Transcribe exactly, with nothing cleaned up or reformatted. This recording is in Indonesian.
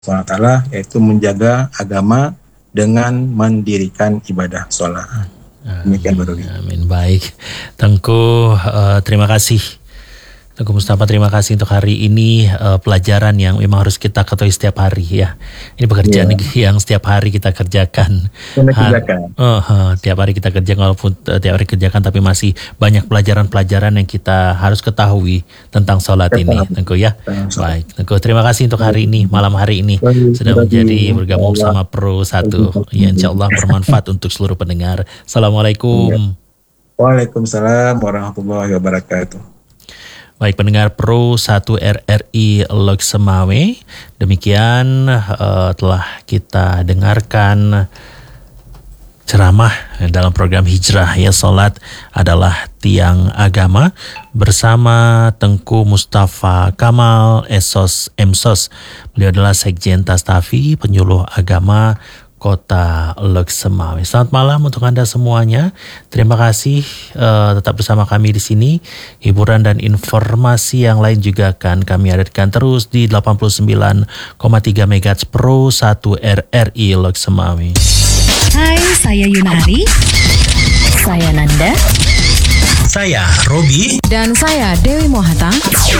subhanahu wa taala, yaitu menjaga agama dengan mendirikan ibadah sholat. Demikian Pak Rudi. Amin. Baik, Tengku, uh, terima kasih. Tengku Mustafa, terima kasih untuk hari ini, uh, pelajaran yang memang harus kita ketahui setiap hari ya. Ini pekerjaan yeah. yang setiap hari kita kerjakan. kerjakan. Ha, uh, uh, tiap hari kita kerjakan, walaupun uh, tiap hari kerjakan, tapi masih banyak pelajaran-pelajaran yang kita harus ketahui tentang sholat ini, Tengku ya. Baik, Tengku, terima kasih untuk hari ini, malam hari ini sudah menjadi bergabung sama Pro satu. Ya, insya Allah bermanfaat untuk seluruh pendengar. Assalamualaikum. Waalaikumsalam warahmatullahi wabarakatuh. Baik, pendengar Pro satu R R I Lok Semawe, demikian uh, telah kita dengarkan ceramah dalam program Hijrah ya, Salat adalah Tiang Agama bersama Tengku Mustafa Kamal S O S M S O S. Beliau adalah Sekjen Tastafi Penyuluh Agama Kota Lok Semawe. Selamat malam untuk Anda semuanya. Terima kasih uh, tetap bersama kami di sini. Hiburan dan informasi yang lain juga akan kami hadirkan terus di delapan puluh sembilan koma tiga megahertz Pro satu R R I Lok Semawe. Hai, saya Yunari. Saya Nanda. Saya Robi. Dan saya Dewi Mohata.